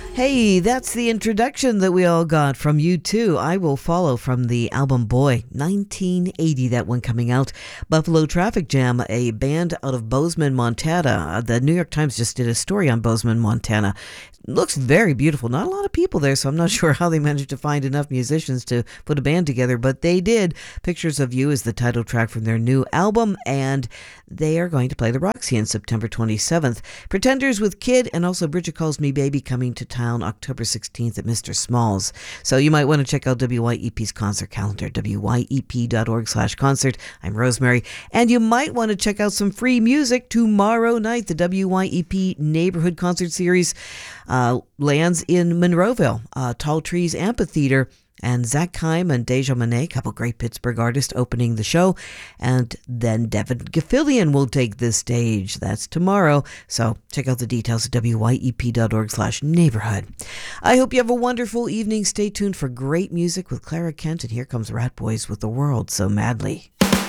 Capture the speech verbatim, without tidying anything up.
Hey, that's the introduction that we all got from U two. I Will Follow from the album Boy, nineteen eighty, that one coming out. Buffalo Traffic Jam, a band out of Bozeman, Montana. The New York Times just did a story on Bozeman, Montana. It looks very beautiful. Not a lot of people there, so I'm not sure how they managed to find enough musicians to put a band together, but they did. Pictures of You is the title track from their new album, and they are going to play the Roxy on September twenty-seventh. Pretenders with Kid and also Bridget Calls Me Baby coming to town October sixteenth at Mister Smalls. So you might want to check out W Y E P's concert calendar, W Y E P dot org slash concert. I'm Rosemary. And you might want to check out some free music tomorrow night. The W Y E P Neighborhood Concert Series uh, lands in Monroeville, uh, Tall Trees Amphitheater. And Zach Kime and Deja Monet, a couple great Pittsburgh artists, opening the show. And then Devin Gaffilian will take the stage. That's tomorrow. So check out the details at W Y E P dot org slash neighborhood. I hope you have a wonderful evening. Stay tuned for great music with Clara Kent. And here comes Rat Boys with The World So Madly.